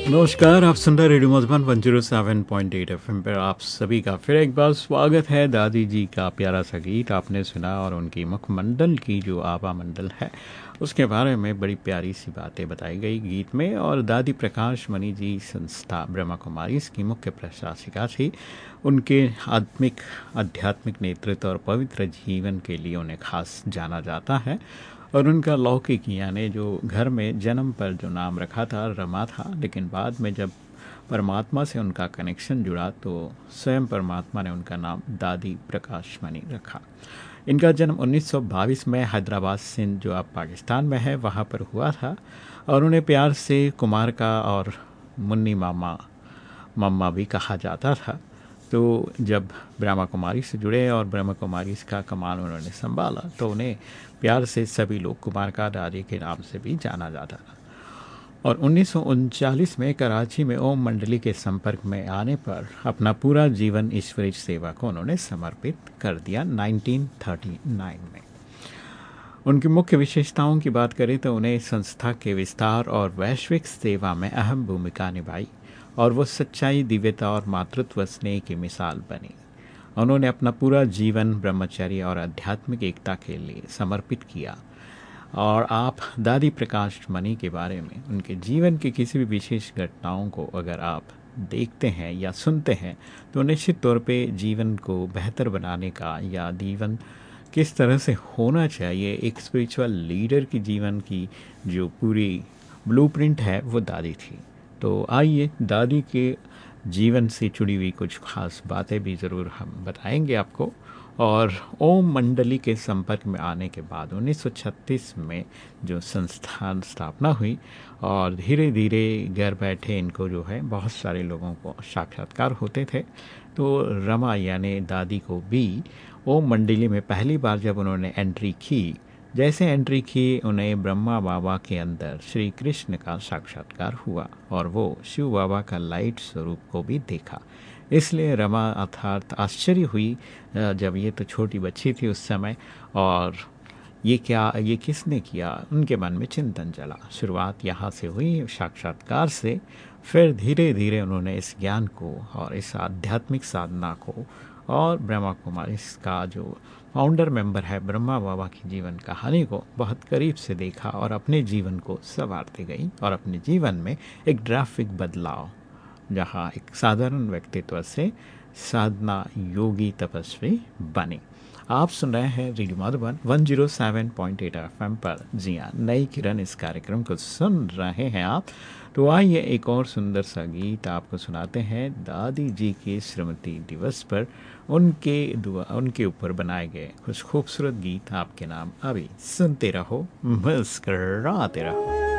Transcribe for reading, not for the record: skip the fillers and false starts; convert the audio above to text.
नमस्कार, आप सुन रहे रेडियो मधुबन 107.8 एफएम पर आप सभी का फिर एक बार स्वागत है। दादी जी का प्यारा सा गीत आपने सुना और उनकी मुखमंडल की जो आभा मंडल है उसके बारे में बड़ी प्यारी सी बातें बताई गई गीत में। और दादी प्रकाश मणि जी संस्था ब्रह्मा कुमारी इसकी मुख्य प्रशासिका थी। उनके आध्यात्मिक नेतृत्व और पवित्र जीवन के लिए उन्हें खास जाना जाता है। और उनका लौकिक यानी जो घर में जन्म पर जो नाम रखा था रमा था, लेकिन बाद में जब परमात्मा से उनका कनेक्शन जुड़ा तो स्वयं परमात्मा ने उनका नाम दादी प्रकाश मणि रखा। इनका जन्म 1922 में हैदराबाद सिंध जो अब पाकिस्तान में है वहाँ पर हुआ था। और उन्हें प्यार से कुमार का और मुन्नी मम्मा भी कहा जाता था। तो जब ब्रह्मा कुमारी से जुड़े और ब्रह्मा कुमारी का कमान उन्होंने संभाला तो उन्हें प्यार से सभी लोग कुमार का दादी के नाम से भी जाना जाता था। और 1939 में कराची में ओम मंडली के संपर्क में आने पर अपना पूरा जीवन ईश्वरीय सेवा को उन्होंने समर्पित कर दिया 1939 में। उनकी मुख्य विशेषताओं की बात करें तो उन्हें संस्था के विस्तार और वैश्विक सेवा में अहम भूमिका निभाई और वो सच्चाई, दिव्यता और मातृत्व स्नेह की मिसाल बनी। उन्होंने अपना पूरा जीवन ब्रह्मचर्य और आध्यात्मिक एकता के लिए समर्पित किया। और आप दादी प्रकाश मणि के बारे में, उनके जीवन की किसी भी विशेष घटनाओं को अगर आप देखते हैं या सुनते हैं तो निश्चित तौर पे जीवन को बेहतर बनाने का या जीवन किस तरह से होना चाहिए, एक स्पिरिचुअल लीडर की जीवन की जो पूरी ब्लूप्रिंट है वो दादी थी। तो आइए दादी के जीवन से जुड़ी हुई कुछ खास बातें भी ज़रूर हम बताएंगे आपको। और ओम मंडली के संपर्क में आने के बाद 1936 में जो संस्थान स्थापना हुई और धीरे धीरे घर बैठे इनको जो है बहुत सारे लोगों को साक्षात्कार होते थे। तो रमा यानी दादी को भी ओम मंडली में पहली बार जब उन्होंने एंट्री की, जैसे एंट्री की उन्हें ब्रह्मा बाबा के अंदर श्री कृष्ण का साक्षात्कार हुआ और वो शिव बाबा का लाइट स्वरूप को भी देखा। इसलिए रमा अर्थात आश्चर्य हुई जब ये तो छोटी बच्ची थी उस समय, और ये किसने किया, उनके मन में चिंतन चला। शुरुआत यहाँ से हुई साक्षात्कार से, फिर धीरे धीरे उन्होंने इस ज्ञान को और इस आध्यात्मिक साधना को और ब्रह्मा कुमारी का जो फाउंडर मेंबर है ब्रह्मा बाबा की जीवन कहानी को बहुत करीब से देखा और अपने जीवन को संवारती गई और अपने जीवन में एक ड्रास्टिक बदलाव, जहाँ एक साधारण व्यक्तित्व से साधना योगी तपस्वी बने। आप सुन रहे हैं रेडियो मधुबन 107.8 एफएम पर। जी हाँ, नई किरण इस कार्यक्रम को सुन रहे हैं आप। तो आइए एक और सुंदर सा गीत आपको सुनाते हैं दादी जी के स्मृति दिवस पर उनके ऊपर बनाए गए कुछ खूबसूरत गीत आपके नाम। अभी सुनते रहो, मुस्कराते रहो।